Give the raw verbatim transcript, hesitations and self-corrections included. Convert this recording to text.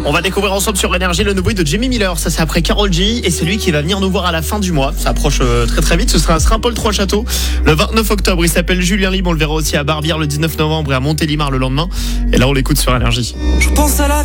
On va découvrir ensemble sur Énergie le nouveau de Jamie Miller. Ça c'est après Karol G et c'est lui qui va venir nous voir à la fin du mois. Ça approche euh, très très vite. Ce sera à Saint-Paul-Trois-Châteaux le vingt-neuf octobre. Il s'appelle Julien Libre. On le verra aussi à Barbière le dix-neuf novembre et à Montélimar le lendemain. Et là on l'écoute sur Énergie. Je pense à la